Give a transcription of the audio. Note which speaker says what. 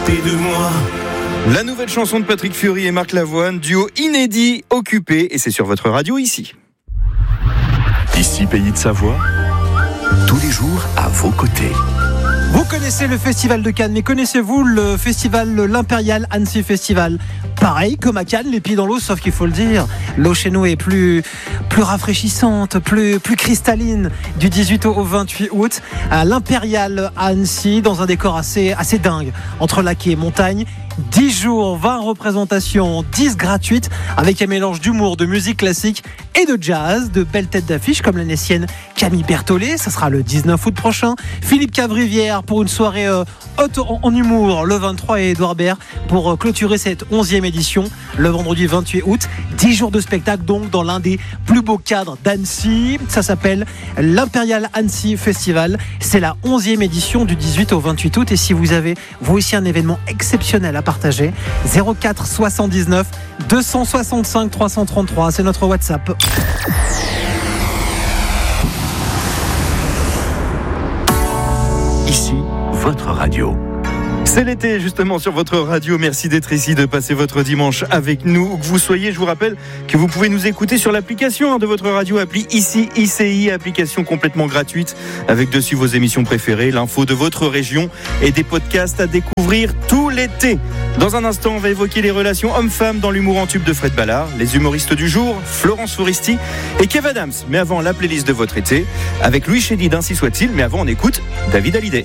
Speaker 1: côté de moi.
Speaker 2: La nouvelle chanson de Patrick Fiori et Marc Lavoine, duo inédit, Occupé, et c'est sur votre radio ici.
Speaker 1: Ici, Pays de Savoie, tous les jours à vos côtés.
Speaker 3: Vous connaissez le Festival de Cannes, mais connaissez-vous le festival, l'Impérial Annecy Festival ? Pareil, comme à Cannes, les pieds dans l'eau, sauf qu'il faut le dire, l'eau chez nous est plus rafraîchissante, plus cristalline, du 18 au 28 août, à l'Impérial à Annecy, dans un décor assez dingue, entre lac et montagne. 10 jours, 20 représentations, 10 gratuites, avec un mélange d'humour, de musique classique et de jazz, de belles têtes d'affiche comme la naissaienne Camille Berthollet, ça sera le 19 août prochain, Philippe Cavrivière pour une soirée haute en humour le 23 et Édouard Baird pour clôturer cette 11e édition le vendredi 28 août. 10 jours de spectacle donc dans l'un des plus beaux cadres d'Annecy, ça s'appelle l'Impérial Annecy Festival, c'est la 11e édition du 18 au 28 août et si vous avez vous aussi un événement exceptionnel à partager, 04 79 265 333, c'est notre WhatsApp.
Speaker 1: Ici, votre radio.
Speaker 2: C'est l'été justement sur votre radio, merci d'être ici, de passer votre dimanche avec nous, où que vous soyez. Je vous rappelle que vous pouvez nous écouter sur l'application de votre radio, appli Ici ICI, application complètement gratuite, avec dessus vos émissions préférées, l'info de votre région et des podcasts à découvrir tout l'été. Dans un instant, on va évoquer les relations hommes-femmes dans l'humour en tube de Fred Ballard, les humoristes du jour, Florence Foresti et Kev Adams. Mais avant, la playlist de votre été, avec Louis Chédid, ainsi soit-il, mais avant on écoute David Hallyday.